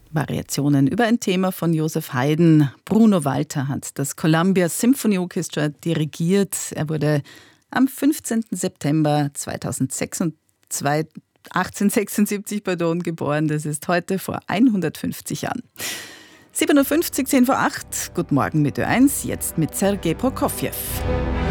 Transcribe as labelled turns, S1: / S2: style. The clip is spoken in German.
S1: Variationen über ein Thema von Joseph Haydn. Bruno Walter hat das Columbia Symphony Orchestra dirigiert. Er wurde am 15. September 1876 geboren. Das ist heute vor 150 Jahren. 7.50 Uhr, 10 vor 8. Guten Morgen mit Ö1, jetzt mit Sergei Prokofjew.